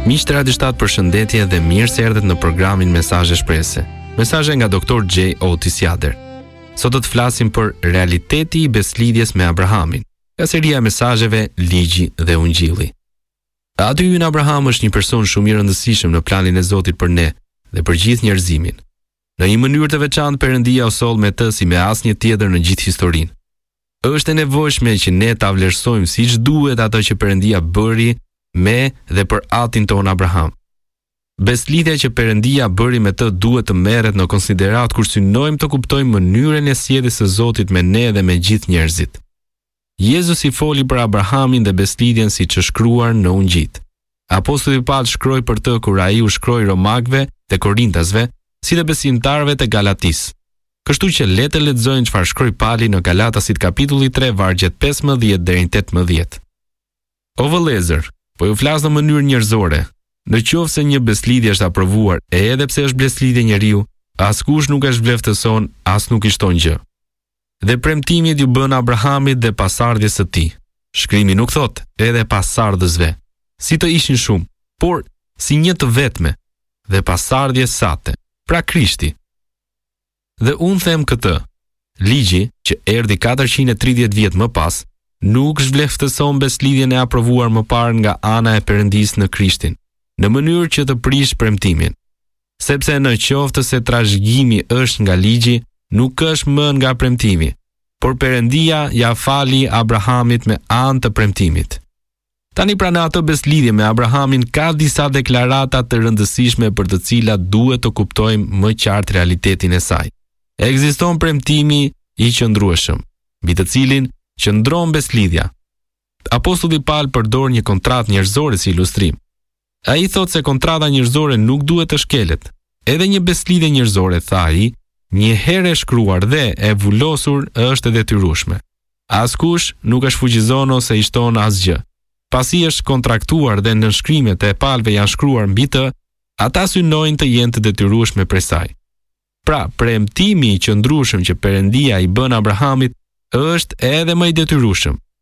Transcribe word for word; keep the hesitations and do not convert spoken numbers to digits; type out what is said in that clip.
Miq të Radio shtat, përshëndetje dhe mirë se erdhët në programin Mesazhe Shprese. Mesazhe nga doktor J. Otis Jader. Sot do të flasim për realiteti i beslidhjes me Abrahamin. Nga seria e mesazheve Ligji dhe Ungjilli. Aty hyn Abraham është një person shumë i rëndësishëm në planin e Zotit për ne dhe për gjithë njerëzimin. Në një mënyrë të veçantë Perëndia u soll me të si me asnjë tjetër në gjithë historinë. Është e nevojshme që ne ta vlerësojmë siç duhet ato që Perëndia bëri me dhe për atin ton Abraham. Beslidhja që Perëndia bëri me të duhet të merret në konsiderat kur synojmë të kuptojmë mënyrën e sjelljes së Zotit me ne dhe me gjithë njerëzit. Jezusi foli për Abrahamin dhe beslidhjen siç është shkruar në Ungjit. Apostulli Paul shkroi për të kur ai u shkroi Romakëve dhe Korintasve, si dhe besimtarëve të Galatis. Kështu që le të lexojmë çfarë shkroi Pauli në Galatasit kapitulli tre vargjet pesëmbëdhjetë deri në tetëmbëdhjetë. O vëllezër, po ju flas në mënyrë njerëzore. Në qoftë se një beslidhje është aprovuar, e edhe pse është beslidhje njeriu, askush nuk e shvleftëson, as nuk i shton gjë. Dhe premtimit ju bën Abrahamit dhe pasardhjes së tij. Shkrimi nuk thot edhe pasardhësve, si të ishin shumë, por si një të vetme, dhe pasardhjes sate, pra Krishti. Dhe unë them këtë, ligji që erdhi katërqind e tridhjetë vjet më pas, nuk zhvleftëson beslidhjen e aprovuar më parë nga ana e Perëndisë në Krishtin, në mënyrë që të prish premtimin. Sepse në qoftë se trashëgimi është nga ligji, nuk është më nga premtimi, por Perëndia ja fali Abrahamit me anë të premtimit. Tani pra në ato beslidhje me Abrahamin ka disa deklarata të rëndësishme për të cilat duhet të kuptojmë më qartë realitetin e saj. Ekziston premtimi i qëndrueshëm, mbi të cilin qëndron beslidhja. Apostulli Paul përdor një kontratë njerëzore si ilustrim. Ai thotë se kontrata njerëzore nuk duhet të shkelet. Edhe një beslidhje njerëzore, tha ai, një herë e shkruar dhe e vulosur është e detyrueshme. Askush nuk e shfuqizon ose i shton asgjë. Pasi është kontraktuar dhe nënshkrimet e palëve janë shkruar mbi të, ata synojnë të jenë të detyrueshme prej saj. Pra, premtimi i qëndrueshëm që Perëndia i bën Abrahamit është edhe më i detyrueshëm,